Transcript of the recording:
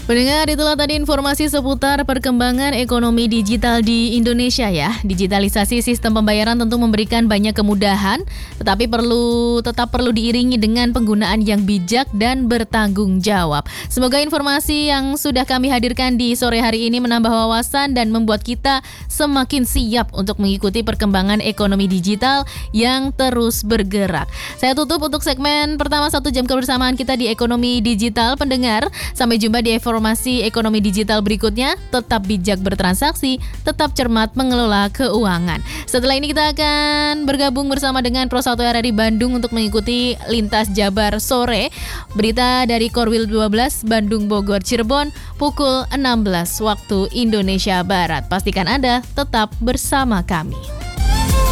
Pendengar, itulah tadi informasi seputar perkembangan ekonomi digital di Indonesia ya. Digitalisasi sistem pembayaran tentu memberikan banyak kemudahan, tetapi tetap perlu diiringi dengan penggunaan yang bijak dan bertanggung jawab. Semoga informasi yang sudah kami hadirkan di sore hari ini menambah wawasan dan membuat kita semakin siap untuk mengikuti perkembangan ekonomi digital yang terus bergerak. Saya tutup untuk segmen pertama 1 jam kebersamaan kita di ekonomi digital. Pendengar, sampai jumpa di informasi ekonomi digital berikutnya. Tetap bijak bertransaksi, tetap cermat mengelola keuangan. Setelah ini kita akan bergabung bersama dengan Pro 1 RRI Bandung untuk mengikuti Lintas Jabar sore. Berita dari Korwil 12 Bandung Bogor Cirebon pukul 16 waktu Indonesia Barat. Pastikan Anda tetap bersama kami.